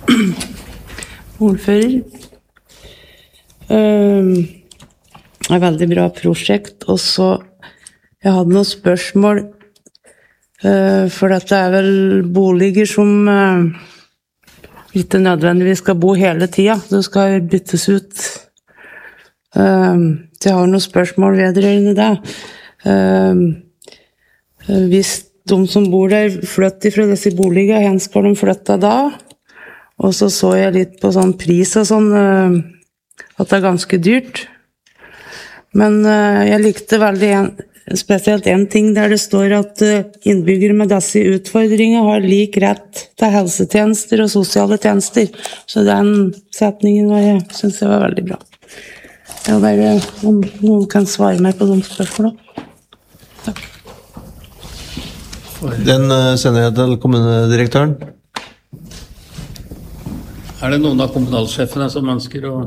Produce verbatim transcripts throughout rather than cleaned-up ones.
Ordfører. Um, det er veldig bra prosjekt, og så jeg hadde noen spørsmål, uh, for dette er vel boliger som uh, ikke nødvendigvis skal bo hele tiden, det skal byttes ut. Um, så jeg har noen spørsmål vedrørende det. Um, hvis de som bor der flytter fra disse boligene, hvor skal de flytte da? Og så så jeg litt på sånn pris og sånn, at det er ganske dyrt. Men jeg likte veldig en, spesielt en ting der det står at innbyggere med disse utfordringene har lik rett til helsetjenester og sosiale tjenester. Så den setningen var, jeg synes jeg var veldig bra. Jeg vil bare, om noen kan svare meg på de spørsmålene. Takk. Den sender jeg til kommunedirektøren. Er det noen av kommunalsjefene som ønsker å...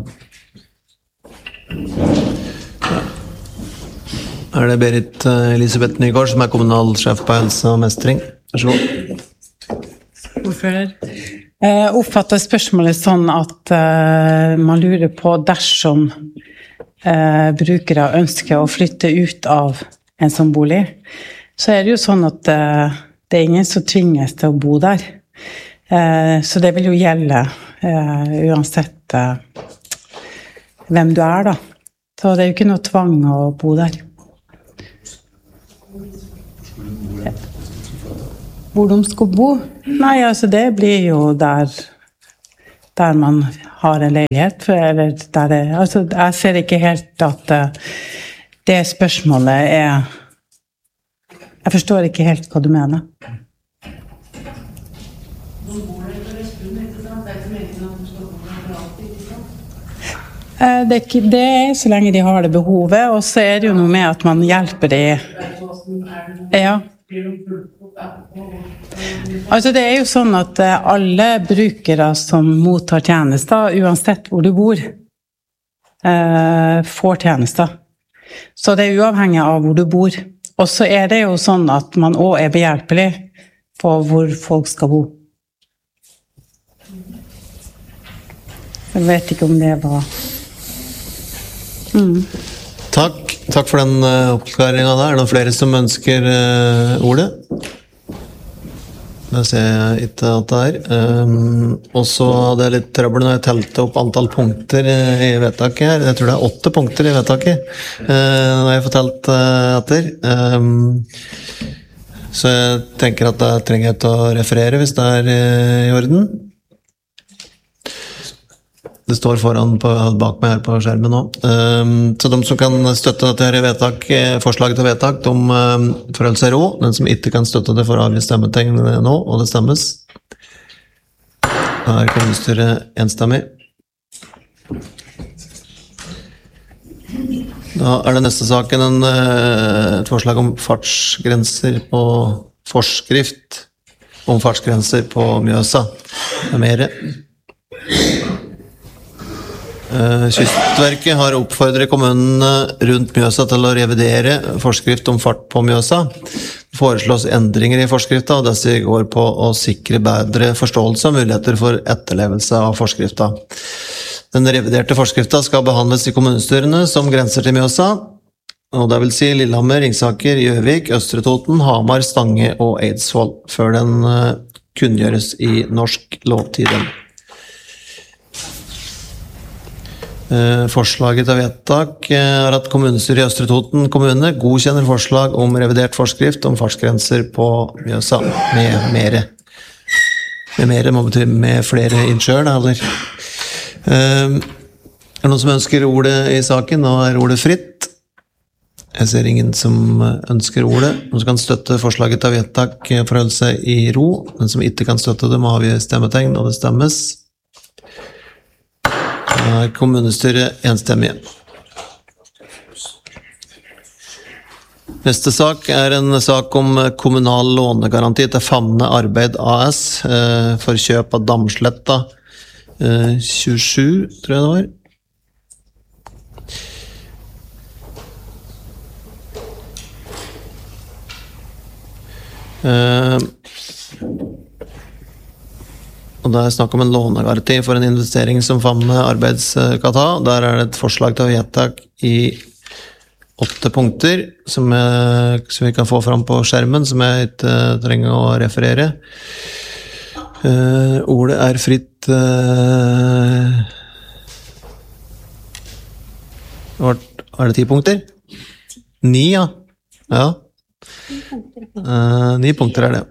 Er det Berit Elisabeth Nygaard som er kommunalsjef på helse og mestring? Vær så god. Ordfører. Jeg oppfatter spørsmålet sånn at uh, man lurer på dersom uh, brukere ønsker å flytte ut av en sånn bolig, så er det jo sånn at uh, det er ingen som tvinges til å bo der. Uh, så det vil jo gjelde uh, uansett uh, hvem du er da. Så det er jo ikke noe tvang å bo der. Hvor de skal bo? Nei, altså det blir jo der, der man har en leilighet. Eller der det, altså jeg ser ikke helt at uh, det spørsmålet er... Jeg forstår ikke helt hva du mener. Det er, ikke, det er så lenge de har det behovet, og så er det jo noe med at man hjelper de. Ja. Altså det er jo sånn at alle brukere som mottar tjenester, uansett hvor du bor, får tjenester. Så det er uavhengig av hvor du bor. Og så er det jo sånn at man også er behjelpelig på hvor folk skal bo. Jeg vet ikke om det var... Mm. Takk. Takk for den uh, oppklaringen der. Er det noen flere som ønsker uh, ordet? Det ser jeg ikke at det er. Um, og så hadde jeg litt trøbbel når jeg telte opp antall punkter i vedtaket her. Jeg tror det er åtte punkter i vedtaket. Uh, når jeg har fortalt uh, etter. Um, så jeg tenker at det trenger jeg til å referere hvis det er uh, i orden. Det står foran på, bak meg her på skjermen nå. Um, så de som kan støtte dette her i vedtak, forslaget til vedtak, de um, forholder seg ro. Den som ikke kan støtte det får avgi stemmetegn nå, og det stemmes. Da er kommunestyret enstemmig. Da er det neste saken en, et forslag om fartsgrenser på forskrift, om fartsgrenser på Mjøsa. Det er mer. Kystverket har oppfordret kommunene rundt Mjøsa til å revidere forskrift om fart på Mjøsa. Det foreslås endringer i forskriften, og disse går på å sikre bedre forståelse og muligheter for etterlevelse av forskriften. Den reviderte forskriften skal behandles i kommunestyrene som grenser til Mjøsa, og det vil si Lillehammer, Ringsaker, Gjøvik, Østre Toten, Hamar, Stange og Eidsvoll, før den kunngjøres i Norsk Lovtidend. Forslaget til vedtak er at kommunestyret i Østre Toten kommune godkjenner forslag om revidert forskrift om fartsgrenser på Mjøsa med mere. Med mere må bety med flere innsjøer, eller? Er det noen som ønsker ordet i saken? Nå er ordet fritt. Jeg ser ingen som ønsker ordet. Noen som kan støtte forslaget til vedtak forholde seg i ro. Den som ikke kan støtte det må avgi stemmetegn, og det stemmes. Kommunestyret enstemmig. Neste sak er en sak om kommunal lånegaranti til Famne Arbeid A S for kjøp av Damsletta tjuesju, tror jeg det var. og det er snakk om en lånegaranti for en investering som Famne Arbeid skal ta. Der er det et forslag til vedtak i åtte punkter som, jeg, som vi kan få fram på skjermen, som jeg ikke trenger å referere. Uh, ordet er fritt. Uh, er det ti punkter? Ni, ja. Ja. Uh, ni punkter er det.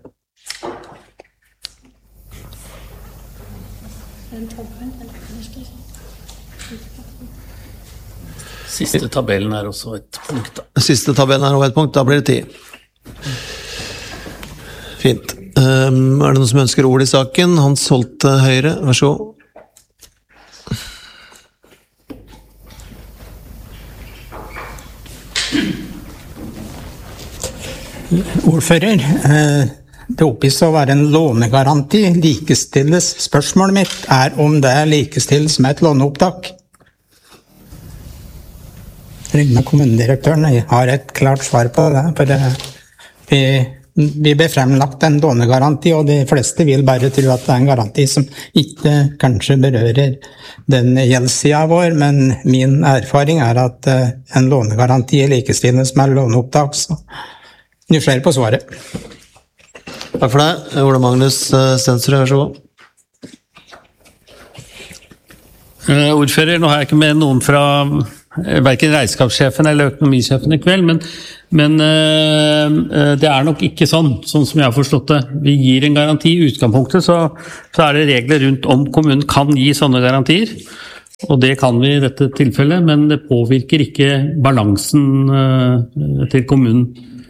Siste tabellen er også et punkt da. Siste tabellen er også et punkt, da blir det ti. Fint. Um, er det noen som ønsker ord i saken? Hans Holte Høyre, vær så god. Ordfører, det oppgis å være en lånegaranti. Likestilles. Spørsmålet mitt er om det likestilles med et låneopptak. Ring med kommunedirektøren, jeg har et klart svar på det, for vi, vi ble fremlagt en lånegaranti, og de fleste vil bare tro at det er en garanti som ikke kanskje berører den gjeldssida vår, men min erfaring er at en lånegaranti likestilles med låneopptak, så nu flere på svaret. Takk for det. Ole Magnus Stensrud, vær så god. Uh, ordfører, nå har jeg ikke med noen fra hverken regnskapssjefen eller økonomisjefen i kveld, men, men uh, det er nok ikke sånn, sånn som jeg har forstått det. Vi gir en garanti i utgangspunktet, så, så er det regler rundt om kommunen kan gi sånne garantier, og det kan vi i dette tilfellet, men det påvirker ikke balansen uh, til kommunen.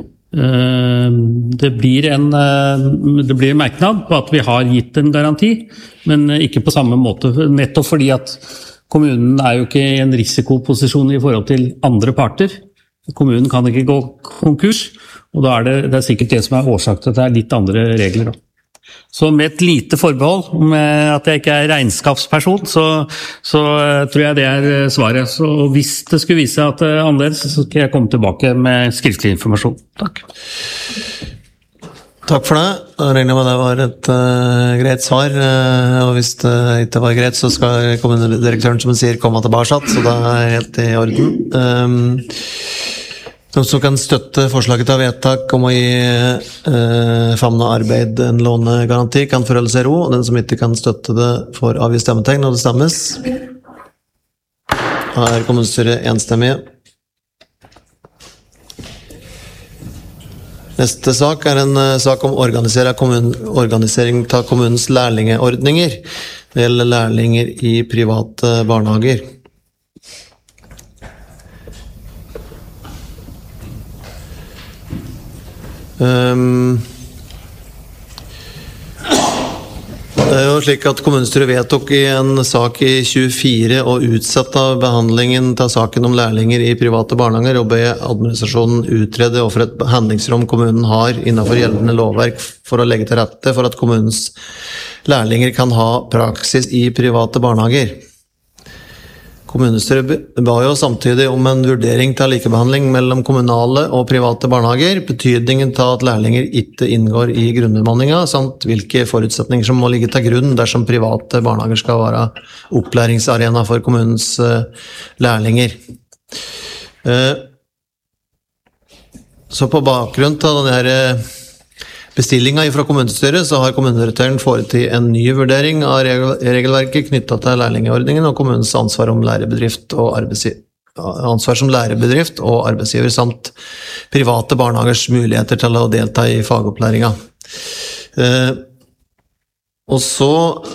Det blir en det blir en merknad på at vi har gitt en garanti, men ikke på samme måte, nettopp fordi at kommunen er jo ikke i en risikoposisjon i forhold til andre parter. Kommunen kan ikke gå konkurs, og da er det, det er sikkert det som er årsak til at det er litt andre regler da. Så med et lite forbehold, med at jeg ikke er regnskapsperson, så, så tror jeg det er svaret. Så hvis det skulle vise seg at det er annerledes, så skal jeg komme tilbake med skriftlig informasjon. Takk. Takk for det. Jeg regner med det var et uh, greit svar, uh, og hvis det ikke var greit, så skal kommunedirektøren, som han sier, komme tilbake, så det er helt i orden. Um, Noen som kan støtte forslaget til vedtak om å gi eh, Famne Arbeid en lånegaranti, kan forholde seg ro, og den som ikke kan støtte det får avgi stemmetegn når det stemmes. Da er kommunestyret enstemmig. Neste sak er en uh, sak om kommun, organisering av kommunens lærlingeordninger. Det gjelder lærlinger i private barnehager. Um, det er jo slik at kommunestyret vedtok i en sak i tjuefire å utsette behandlingen av saken om lærlinger i private barnehager og be administrasjonen utrede hvorfor et handlingsrom kommunen har innenfor gjeldende lovverk for å legge til rette for at kommunens lærlinger kan ha praksis i private barnehager. Kommunestyret ba jo samtidig om en vurdering til likebehandling mellom kommunale og private barnehager, betydningen til at lærlinger ikke inngår i grunnbemanninga, samt hvilke forutsetninger som må ligge til grunn dersom private barnehager skal være opplæringsarena for kommunens uh, lærlinger. Uh, så på bakgrunn av denne her bestillingen fra kommunestyret, så har kommunedirektøren foretatt en ny vurdering av regelverket knyttet til lærlingeordningen og kommunens ansvar om lærebedrift og arbeidsgiver, ansvar som lærebedrift og arbeidsgiver, samt private barnehagers muligheter til å delta i fagopplæringa. Eh, og så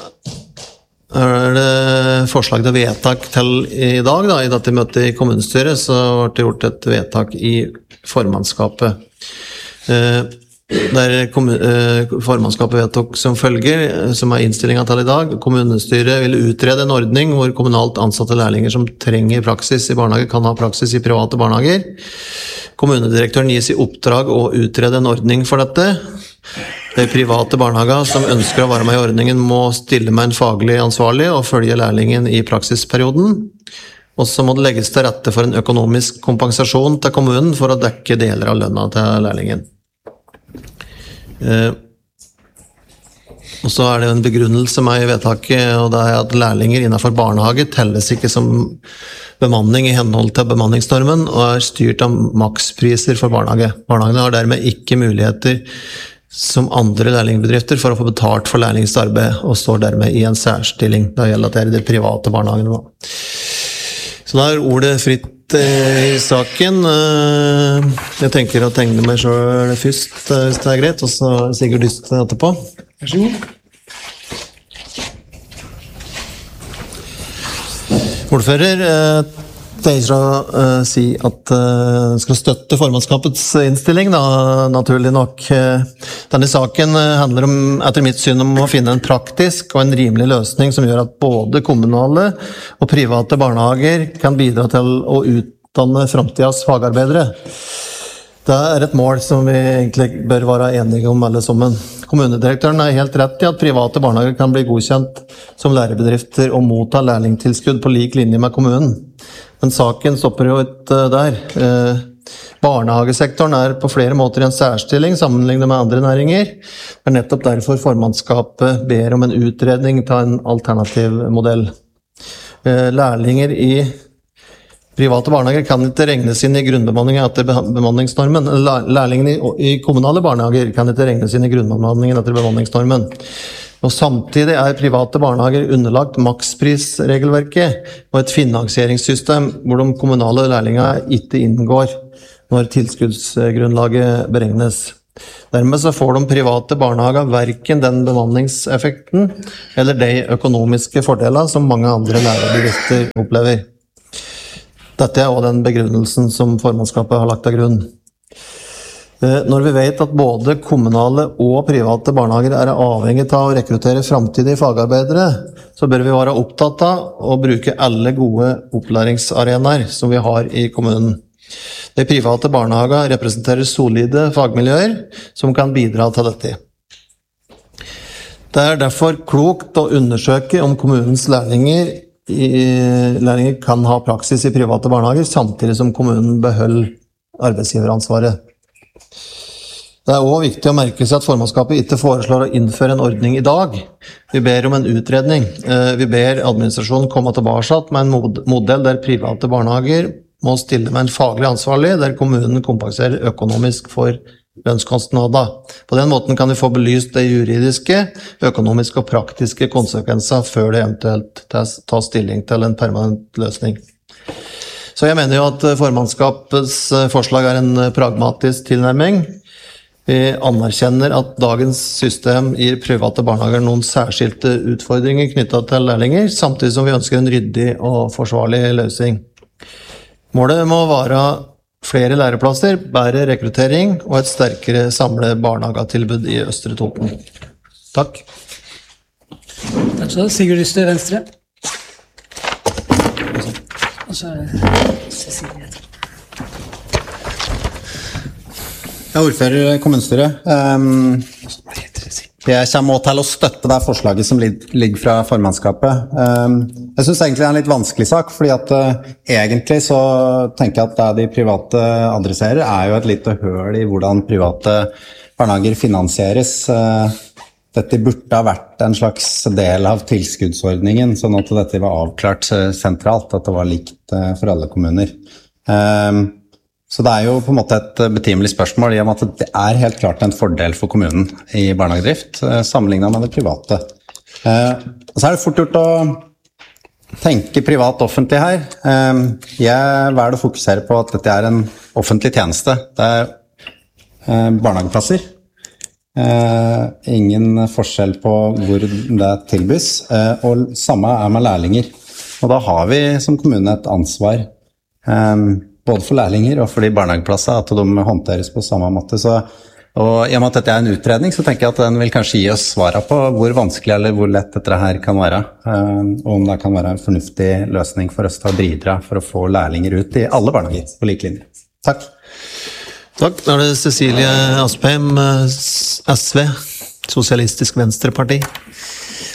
er det forslag til vedtak til i dag, da, i dette møtet i kommunestyret, så ble det gjort et vedtak i formannskapet. Eh, Der formannskapet vedtok som følger, som er innstillingen til i dag. Kommunestyret vil utrede en ordning hvor kommunalt ansatte lærlinger som trenger praksis i barnehager kan ha praksis i private barnehager. Kommunedirektøren gis i oppdrag å utrede en ordning for dette. De private barnehager som ønsker å være med i ordningen må stille med en faglig ansvarlig og følge lærlingen i praksisperioden. Og så må det legges til rette for en økonomisk kompensasjon til kommunen for å dekke deler av lønna til lærlingen. Og så er det en begrunnelse med i vedtaket, og det er at lærlinger innenfor barnehage telles ikke som bemanning i henhold til bemanningsnormen, og er styrt av makspriser for barnehage. Barnehagene har dermed ikke muligheter som andre lærlingbedrifter for å få betalt for lærlingsarbeid, og står dermed i en særstilling. Det gjelder at det er de private barnehagene. Så da er ordet fritt i saken. Jeg tenker å tegne meg selv først, hvis det er greit, og så Sigurd Dyst etterpå. Vær så god. Ordfører, tenker å uh, si at uh, skal støtte formannskapets innstilling, da, naturlig nok. Denne saken handler om, etter mitt syn, om å finne en praktisk og en rimelig løsning som gjør at både kommunale og private barnehager kan bidra til å utdanne fremtidens fagarbeidere. Det er et mål som vi egentlig bør være enige om alle sammen. Kommunedirektøren er helt rett i at private barnehager kan bli godkjent som lærebedrifter og motta lærlingtilskudd på lik linje med kommunen. Men saken stopper jo ut der. Barnehagesektoren er på flere måter i en særstilling sammenlignet med andre næringer. Det er nettopp derfor formannskapet ber om en utredning til en alternativ modell. Lærlinger i private barnehager kan ikke regnes inn i grunnbemanningen etter bemanningsnormen. Lærlingene i kommunale barnehager kan ikke regnes inn i grunnbemanningen etter bemanningsnormen. Og samtidig er private barnehager underlagt maksprisregelverket og et finansieringssystem hvor de kommunale lærlinger ikke inngår når tilskuddsgrunnlaget beregnes. Dermed så får de private barnehager hverken den bemanningseffekten eller de økonomiske fordeler som mange andre lærebedrifter opplever. Dette er også den begrunnelsen som formannskapet har lagt til grunn. Når vi vet at både kommunale og private barnehager er avhengig av å rekruttere fremtidige fagarbeidere, så bør vi være opptatt av å bruke alle gode opplæringsarenaer som vi har i kommunen. De private barnehager representerer solide fagmiljøer som kan bidra til dette. Det er derfor klokt å undersøke om kommunens lærlinger lærlinger kan ha praksis i private barnehager, samtidig som kommunen beholder arbeidsgiveransvaret. Det er også viktig å merke seg at formannskapet ikke foreslår å innføre en ordning i dag. Vi ber om en utredning. Vi ber administrasjonen komme tilbake med en modell der private barnehager må stille med en faglig ansvarlig, der kommunen kompenserer økonomisk for lønnskostnader. På den måten kan vi få belyst de juridiske, økonomiske og praktiske konsekvenser før det eventuelt tar stilling til en permanent løsning. Så jeg mener jo at formannskapets forslag er en pragmatisk tilnærming. Vi anerkjenner at dagens system gir private barnehager noen særskilte utfordringer knyttet til lærlinger, samtidig som vi ønsker en ryddig og forsvarlig løsning. Målet må være flere læreplasser, bedre rekruttering og et sterkere samlet barnehagetilbud i Østre Toten. Takk. Takk skal du ha. Sigurd Dyst, Venstre. Og så er det Cecilie. Jeg er ordfører i kommunestyret. Um, jeg kommer også til å støtte det forslaget som ligger fra formannskapet. Um, jeg synes egentlig det er en litt vanskelig sak, fordi at uh, egentlig så tenker jeg at det de private adresserer er jo et lite høl i hvordan private barnehager finansieres. Uh, dette burde ha vært en slags del av tilskuddsordningen, sånn at dette var avklart uh, sentralt, at det var likt uh, for alle kommuner. Um, Så det er jo på en måte et betimelig spørsmål, i og med at det er helt klart en fordel for kommunen i barnehagedrift, sammenlignet med det private. Og så er det fort gjort å tenke privat-offentlig her. Jeg velger å fokusere på at dette er en offentlig tjeneste. Det er barnehageplasser. Ingen forskjell på hvor det tilbys, og samme er med lærlinger. Og da har vi som kommune et ansvar, både for lærlinger og for de barnehageplasser, at de håndteres på samme måte. Så, og i og med at dette er en utredning, så tenker jeg at den vil kanskje gi oss svaret på hvor vanskelig eller hvor lett dette her kan være, og om det kan være en fornuftig løsning for oss til å bidra for å få lærlinger ut i alle barnehager på like linje. Takk. Takk. Da er det Cecilie Aspeim, S V, Sosialistisk Venstreparti.